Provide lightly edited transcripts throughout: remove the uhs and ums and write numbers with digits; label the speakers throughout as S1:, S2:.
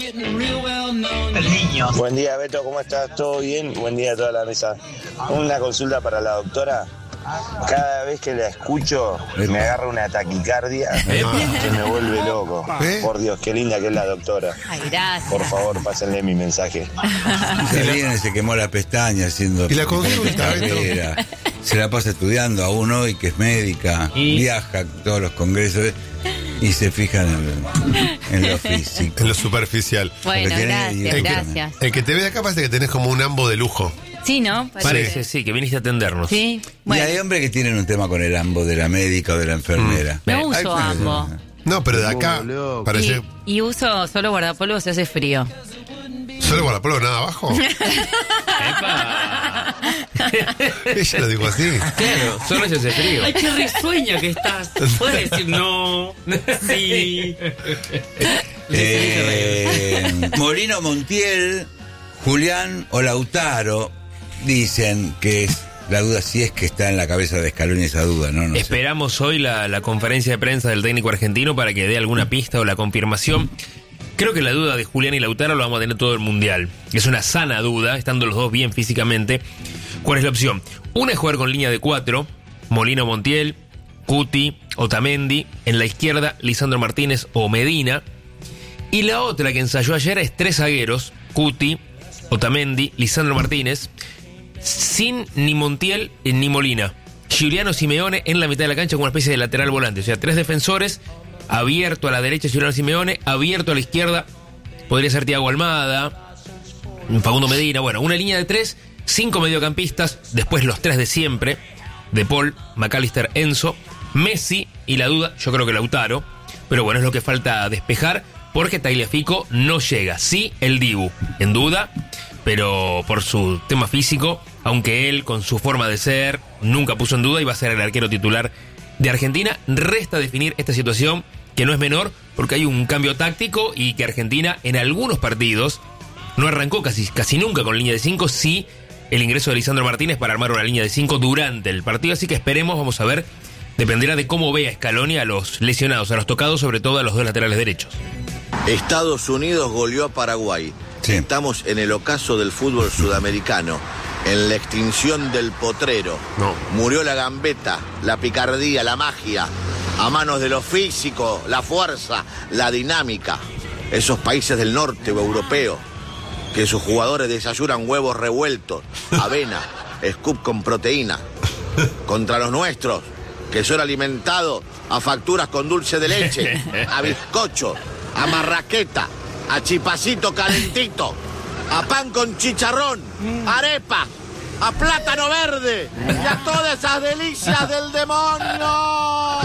S1: El niño.
S2: Buen día, Beto, ¿cómo estás? ¿Todo bien? Buen día a toda la mesa. Una consulta para la doctora. Cada vez que la escucho me agarra una taquicardia que me vuelve loco. Por Dios, qué linda que es la doctora.
S3: Ay, gracias.
S2: Por favor, pásenle mi mensaje.
S4: Se quemó la pestaña haciendo...
S5: Y la consulta,
S4: carrera. Se la pasa estudiando a uno y que es médica, viaja a todos los congresos y se fijan en lo físico.
S5: En lo superficial.
S3: Bueno, gracias.
S5: El que te ve acá parece que tenés como un ambo de lujo.
S3: Sí, ¿no?
S6: Parece, sí, que viniste a atendernos.
S3: Sí.
S4: Bueno. Y hay hombres que tienen un tema con el ambo de la médica o de la enfermera.
S3: No uso ambo.
S5: No, pero de acá parece...
S3: Y uso solo guardapolvo si hace frío.
S5: ¿Solo guardapolvo nada abajo? Ella lo dijo así.
S6: Claro, solo si hace frío.
S1: Ay, qué risueña que estás. Puedes decir no, sí.
S4: Molino, Montiel, Julián o Lautaro dicen que es la duda, si es que está en la cabeza de Scaloni esa duda, ¿no?
S6: Esperamos hoy la conferencia de prensa del técnico argentino para que dé alguna pista o la confirmación. Creo que la duda de Julián y Lautaro lo vamos a tener todo el Mundial. Es una sana duda, estando los dos bien físicamente. ¿Cuál es la opción? Una es jugar con línea de 4, Molino, Montiel, Cuti, Otamendi. En la izquierda, Lisandro Martínez o Medina. Y la otra que ensayó ayer es 3 zagueros, Cuti, Otamendi, Lisandro Martínez, sin ni Montiel ni Molina. Giuliano Simeone en la mitad de la cancha como una especie de lateral volante. O sea, 3 defensores, abierto a la derecha Giuliano Simeone, abierto a la izquierda podría ser Thiago Almada, Facundo Medina. Bueno, una línea de 3, 5 mediocampistas, después los 3 de siempre, De Paul, McAllister, Enzo, Messi y la duda, yo creo que Lautaro. Pero bueno, es lo que falta despejar porque Tagliafico no llega. Sí, el Dibu, en duda, pero por su tema físico, aunque él con su forma de ser nunca puso en duda y va a ser el arquero titular de Argentina. Resta definir esta situación, que no es menor, porque hay un cambio táctico y que Argentina en algunos partidos no arrancó casi nunca con línea de 5, sí el ingreso de Lisandro Martínez para armar una línea de 5 durante el partido, así que esperemos, vamos a ver, dependerá de cómo vea Scaloni a los lesionados, a los tocados, sobre todo a los 2 laterales derechos.
S7: Estados Unidos goleó a Paraguay. Sí. Estamos en el ocaso del fútbol sudamericano, en la extinción del potrero.
S6: No.
S7: Murió la gambeta, la picardía, la magia, a manos de lo físico, la fuerza, la dinámica. Esos países del norte o europeo, que sus jugadores desayunan huevos revueltos, avena, scoop con proteína. Contra los nuestros, que son alimentados a facturas con dulce de leche, a bizcocho, a marraqueta, a chipacito calentito, a pan con chicharrón, arepa, a plátano verde y a todas esas delicias del demonio.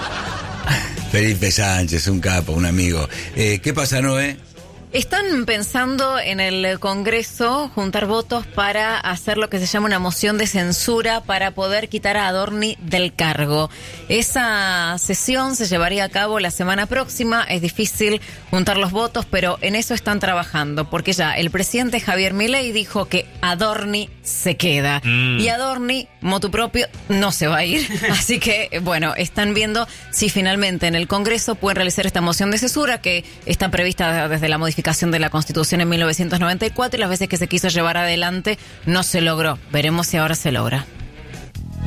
S4: Felipe Sánchez, un capo, un amigo. ¿Qué pasa, Noé?
S3: Están pensando en el Congreso juntar votos para hacer lo que se llama una moción de censura para poder quitar a Adorni del cargo. Esa sesión se llevaría a cabo la semana próxima. Es difícil juntar los votos, pero en eso están trabajando, porque ya el presidente Javier Milei dijo que Adorni se queda. Y Adorni, motu propio, no se va a ir. Así que, bueno, están viendo si finalmente en el Congreso pueden realizar esta moción de censura que está prevista desde la modificación de la Constitución en 1994 y las veces que se quiso llevar adelante no se logró. Veremos si ahora se logra.